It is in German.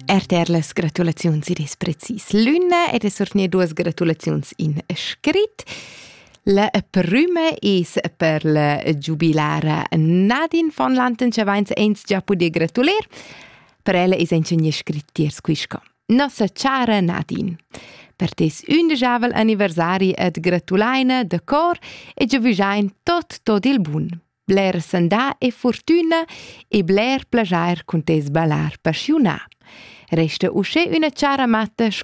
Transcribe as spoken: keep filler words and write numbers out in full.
Erterlas gratulaziuns id es precis l'una ed es sortnia duas gratulaziuns in scrit. La prima es per la giubilara Nadine von Lanten-Chavains eins già podia gratuler. Per ella es enchegna scrit tiers quisco. Nossa cara Nadine, per tes undeschavel anniversari ad gratulaina de cor e giuvishain tot tot il bun. Bler sandà e fortuna e bler plagiar con tes ballar passionà. Resta usce una cara matta